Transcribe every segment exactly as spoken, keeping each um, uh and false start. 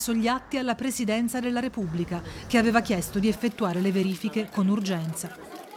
gli atti alla Presidenza della Repubblica, che aveva chiesto di effettuare le verifiche con urgenza.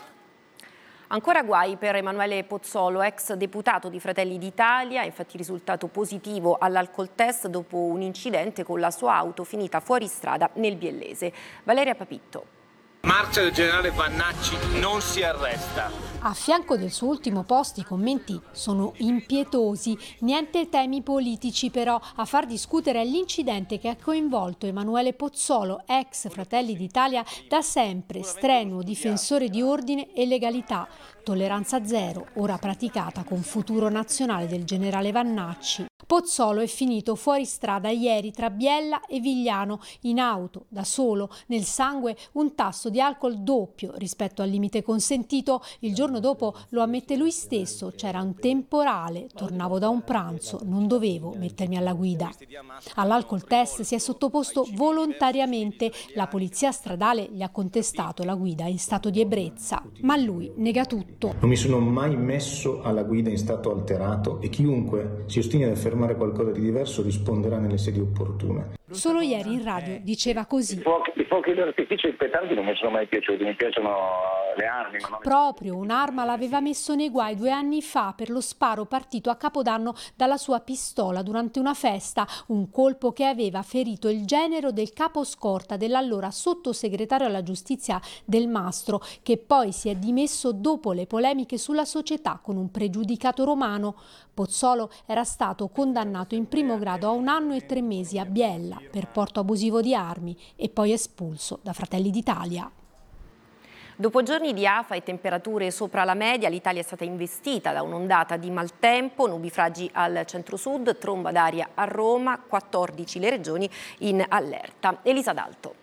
Ancora guai per Emanuele Pozzolo, ex deputato di Fratelli d'Italia, infatti risultato positivo all'alcol test dopo un incidente con la sua auto finita fuori strada nel Biellese. Valeria Papitto. Marcia del generale Vannacci non si arresta. A fianco del suo ultimo post i commenti sono impietosi, niente temi politici però a far discutere è l'incidente che ha coinvolto Emanuele Pozzolo, ex Fratelli d'Italia, da sempre strenuo difensore di ordine e legalità, tolleranza zero, ora praticata con Futuro Nazionale del generale Vannacci. Pozzolo è finito fuori strada ieri tra Biella e Vigliano, in auto, da solo, nel sangue un tasso di alcol doppio rispetto al limite consentito. Il giorno dopo lo ammette lui stesso, c'era un temporale, tornavo da un pranzo, non dovevo mettermi alla guida. All'alcol test si è sottoposto volontariamente, la polizia stradale gli ha contestato la guida in stato di ebbrezza, ma lui nega tutto. Non mi sono mai messo alla guida in stato alterato e chiunque si ostini ad affermare qualcosa di diverso risponderà nelle sedi opportune. Solo ieri in radio diceva così. I fuochi, i fuochi d'artificio e i petardi non mi sono mai piaciuti, mi piacciono le armi. Non ho... Proprio un'arma l'aveva messo nei guai due anni fa per lo sparo partito a Capodanno dalla sua pistola durante una festa, un colpo che aveva ferito il genero del capo scorta dell'allora sottosegretario alla giustizia Del Mastro, che poi si è dimesso dopo le polemiche sulla società con un pregiudicato romano. Pozzolo era stato condannato in primo grado a un anno e tre mesi a Biella per porto abusivo di armi e poi espulso da Fratelli d'Italia. Dopo giorni di afa e temperature sopra la media, l'Italia è stata investita da un'ondata di maltempo, nubifragi al centro-sud, tromba d'aria a Roma, quattordici le regioni in allerta. Elisa D'Alto.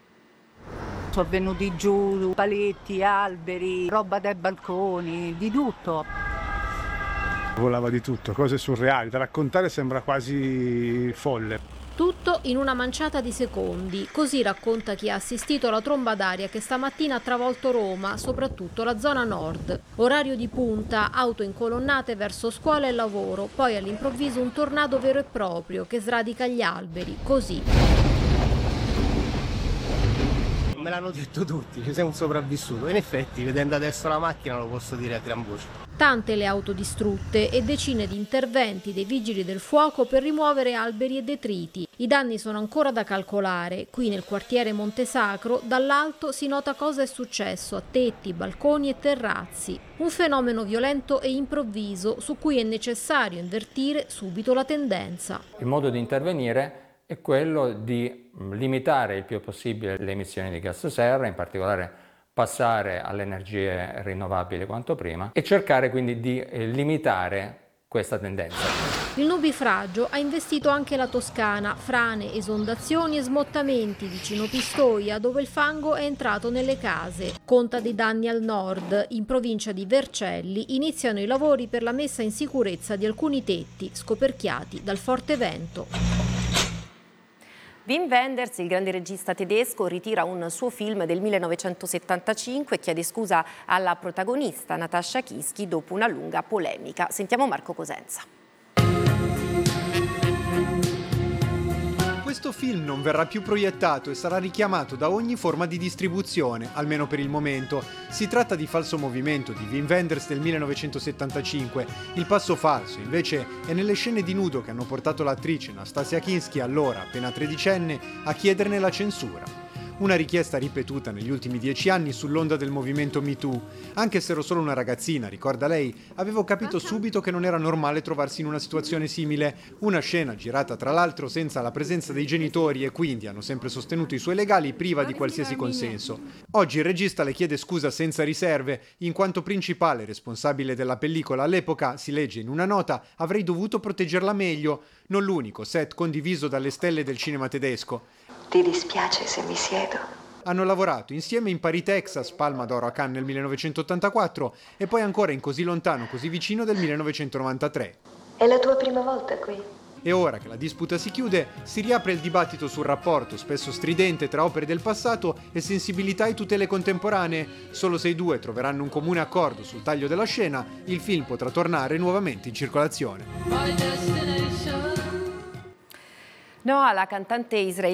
Sono venuti giù paletti, alberi, roba dai balconi, di tutto. Volava di tutto, cose surreali, da raccontare sembra quasi folle. Tutto in una manciata di secondi, così racconta chi ha assistito alla tromba d'aria che stamattina ha travolto Roma, soprattutto la zona nord. Orario di punta, auto incolonnate verso scuola e lavoro, poi all'improvviso un tornado vero e proprio che sradica gli alberi, così. Me l'hanno detto tutti, ci sei un sopravvissuto. In effetti, vedendo adesso la macchina, lo posso dire a gran voce. Tante le auto distrutte e decine di interventi dei vigili del fuoco per rimuovere alberi e detriti. I danni sono ancora da calcolare. Qui nel quartiere Montesacro, dall'alto si nota cosa è successo a tetti, balconi e terrazzi. Un fenomeno violento e improvviso su cui è necessario invertire subito la tendenza. Il modo di intervenire è quello di limitare il più possibile le emissioni di gas serra, in particolare passare alle energie rinnovabili quanto prima e cercare quindi di limitare questa tendenza. Il nubifragio ha investito anche la Toscana, frane, esondazioni e smottamenti vicino Pistoia, dove il fango è entrato nelle case. Conta dei danni al nord. In provincia di Vercelli iniziano i lavori per la messa in sicurezza di alcuni tetti scoperchiati dal forte vento. Wim Wenders, il grande regista tedesco, ritira un suo film del millenovecentosettantacinque e chiede scusa alla protagonista Natasha Kinski dopo una lunga polemica. Sentiamo Marco Cosenza. Questo film non verrà più proiettato e sarà richiamato da ogni forma di distribuzione, almeno per il momento. Si tratta di Falso movimento di Wim Wenders del millenovecentosettantacinque. Il passo falso, invece, è nelle scene di nudo che hanno portato l'attrice Nastasia Kinski, allora appena tredicenne, a chiederne la censura. Una richiesta ripetuta negli ultimi dieci anni sull'onda del movimento Me Too. Anche se ero solo una ragazzina, ricorda lei, avevo capito subito che non era normale trovarsi in una situazione simile. Una scena girata tra l'altro senza la presenza dei genitori e quindi, hanno sempre sostenuto i suoi legali, priva di qualsiasi consenso. Oggi il regista le chiede scusa senza riserve, in quanto principale responsabile della pellicola all'epoca, si legge in una nota, avrei dovuto proteggerla meglio. Non l'unico set condiviso dalle stelle del cinema tedesco. Ti dispiace se mi siedo? Hanno lavorato insieme in Paris, Texas, Palma d'Oro a Cannes nel millenovecentottantaquattro e poi ancora in Così lontano, così vicino del millenovecentonovantatré. È la tua prima volta qui? E ora che la disputa si chiude, si riapre il dibattito sul rapporto, spesso stridente, tra opere del passato e sensibilità e tutele contemporanee. Solo se i due troveranno un comune accordo sul taglio della scena, il film potrà tornare nuovamente in circolazione. No alla cantante israeliana